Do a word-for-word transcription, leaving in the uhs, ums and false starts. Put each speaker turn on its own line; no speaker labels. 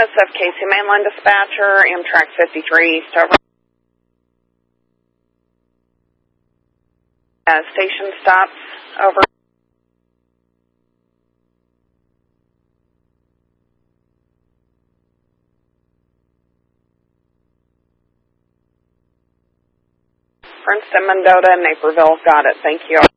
S F K C Mainline Dispatcher, Amtrak fifty-three East over. Uh, station stops over. Princeton, Mendota, and Naperville. Got it. Thank you.